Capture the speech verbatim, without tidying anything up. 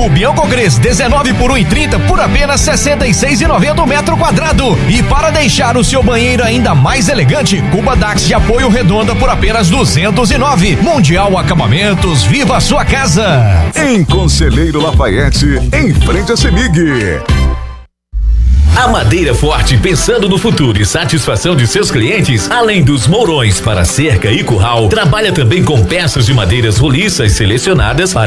O Biancogres dezenove por um e trinta por apenas sessenta e seis e noventa o metro quadrado. E para deixar o seu banheiro ainda mais elegante, Cuba Dax de apoio redonda por apenas duzentos e nove. Mundial Acabamentos, viva a sua casa. Em Conselheiro Lafayette, em frente a Semig. A Madeira Forte, pensando no futuro e satisfação de seus clientes, além dos mourões para cerca e curral, trabalha também com peças de madeiras roliças selecionadas para